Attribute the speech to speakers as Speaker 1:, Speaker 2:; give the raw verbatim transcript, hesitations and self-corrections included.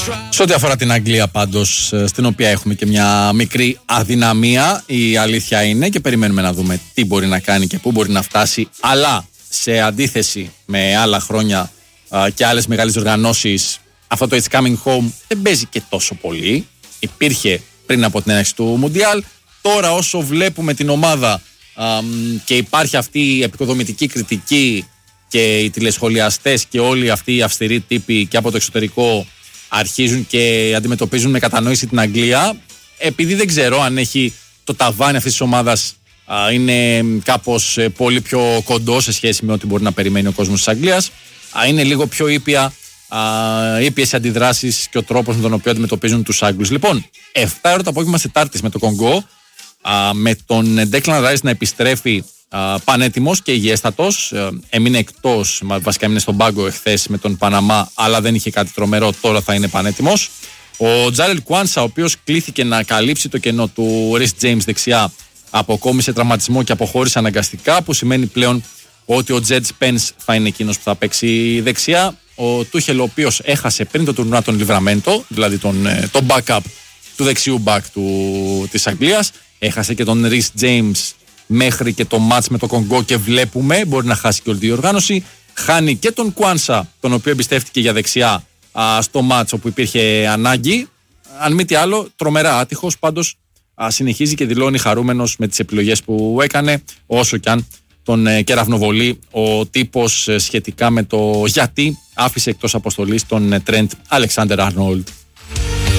Speaker 1: Σε ό,τι αφορά την Αγγλία πάντως, στην οποία έχουμε και μια μικρή αδυναμία, η αλήθεια είναι, και περιμένουμε να δούμε τι μπορεί να κάνει και πού μπορεί να φτάσει, αλλά σε αντίθεση με άλλα χρόνια α, και άλλες μεγάλες οργανώσεις, αυτό το It's Coming Home δεν παίζει και τόσο πολύ. Υπήρχε πριν από την έναρξη του Μουντιάλ. Τώρα όσο βλέπουμε την ομάδα α, και υπάρχει αυτή η επικοδομητική κριτική και οι τηλεσχολιαστές και όλοι αυτοί οι αυστηροί τύποι και από το εξωτερικό αρχίζουν και αντιμετωπίζουν με κατανόηση την Αγγλία, επειδή δεν ξέρω αν έχει το ταβάνι αυτής της ομάδας α, είναι κάπως ε, πολύ πιο κοντό σε σχέση με ό,τι μπορεί να περιμένει ο κόσμος της Αγγλίας, α, είναι λίγο πιο ήπια, α, ήπιες αντιδράσεις και ο τρόπος με τον οποίο αντιμετωπίζουν τους Άγγλους. Λοιπόν, εφτά ώρα το απόγευμα Τετάρτης με το Κονγκό, α, με τον Declan Rice να επιστρέφει α, πανέτοιμος και υγιέστατος. Α, έμεινε εκτός, βασικά έμεινε στον πάγκο εχθές με τον Παναμά, αλλά δεν είχε κάτι τρομερό, τώρα θα είναι πανέτοιμος. Ο Τζάρελ Κουάνσα, ο οποίος κλήθηκε να καλύψει το κενό του Ρις Τζέιμς δεξιά, αποκόμισε τραυματισμό και αποχώρησε αναγκαστικά, που σημαίνει πλέον ότι ο Τζετ Σπένς θα είναι εκείνος που θα παίξει δεξιά. Ο Τούχελ, ο οποίος έχασε πριν το τουρνουά τον Λιβραμέντο, δηλαδή τον, τον backup του δεξιού back του, της Αγγλίας, έχασε και τον Ρις Τζέιμς μέχρι και το μάτς με το Κονγκό και βλέπουμε μπορεί να χάσει και όλη η οργάνωση. Χάνει και τον Κουάνσα, τον οποίο εμπιστεύτηκε για δεξιά α, στο μάτς όπου υπήρχε ανάγκη. Αν μη τι άλλο, τρομερά άτυχος, πάντως α, συνεχίζει και δηλώνει χαρούμενος με τις επιλογές που έκανε, όσο κι αν τον ε, κεραυνοβολεί ο τύπος ε, σχετικά με το γιατί άφησε εκτός αποστολής τον Τρεντ Αλεξάντερ Αρνόλντ.